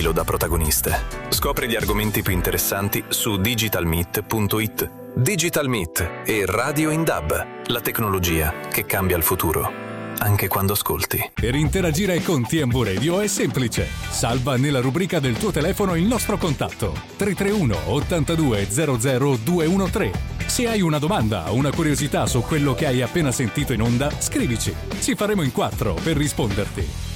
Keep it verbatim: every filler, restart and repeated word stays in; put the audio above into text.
filo da protagoniste. Scopri gli argomenti più interessanti su digital meet punto it. Digital Meet e Radio in D A B, la tecnologia che cambia il futuro, anche quando ascolti. Per interagire con T M V Radio è semplice. Salva nella rubrica del tuo telefono il nostro contatto tre tre uno ottantadue zero zero due uno tre. Se hai una domanda o una curiosità su quello che hai appena sentito in onda, scrivici. Ci faremo in quattro per risponderti.